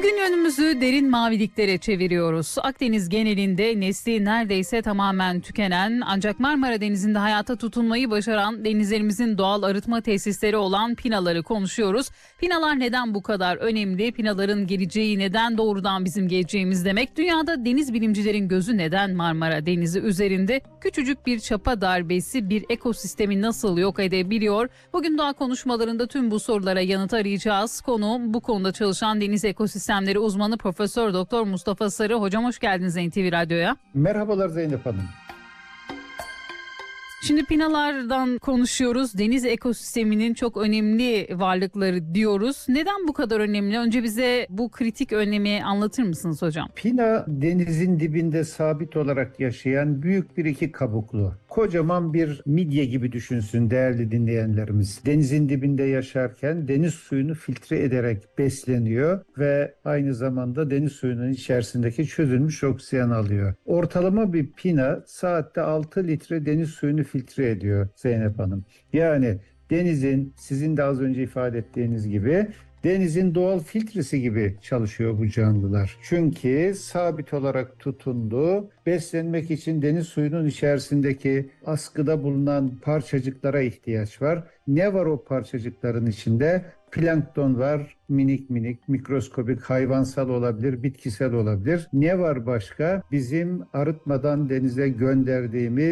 Bugün yönümüzü derin maviliklere çeviriyoruz. Akdeniz genelinde nesli neredeyse tamamen tükenen ancak Marmara Denizi'nde hayata tutunmayı başaran denizlerimizin doğal arıtma tesisleri olan pinaları konuşuyoruz. Pinalar neden bu kadar önemli? Pinaların geleceği neden doğrudan bizim geleceğimiz demek? Dünyada deniz bilimcilerin gözü neden Marmara Denizi üzerinde? Küçücük bir çapa darbesi bir ekosistemi nasıl yok edebiliyor? Bugün doğa konuşmalarında tüm bu sorulara yanıt arayacağız. Konuğum bu konuda çalışan deniz ekosistemleri uzmanı Profesör Doktor Mustafa Sarı. Hocam hoş geldiniz NTV Radyo'ya. Merhabalar Zeynep Hanım. Şimdi pinalardan konuşuyoruz. Deniz ekosisteminin çok önemli varlıkları diyoruz. Neden bu kadar önemli? Önce bize bu kritik önemi anlatır mısınız hocam? Pina denizin dibinde sabit olarak yaşayan büyük bir iki kabuklu. Kocaman bir midye gibi düşünsün değerli dinleyenlerimiz. Denizin dibinde yaşarken deniz suyunu filtre ederek besleniyor ve aynı zamanda deniz suyunun içerisindeki çözülmüş oksijen alıyor. Ortalama bir pina saatte 6 litre deniz suyunu filtre ediyor Zeynep Hanım. Yani denizin sizin de az önce ifade ettiğiniz gibi denizin doğal filtresi gibi çalışıyor bu canlılar. Çünkü sabit olarak tutundu. Beslenmek için deniz suyunun içerisindeki askıda bulunan parçacıklara ihtiyaç var. Ne var o parçacıkların içinde? Plankton var, minik minik, mikroskobik, hayvansal olabilir, bitkisel olabilir. Ne var başka? Bizim arıtmadan denize gönderdiğimiz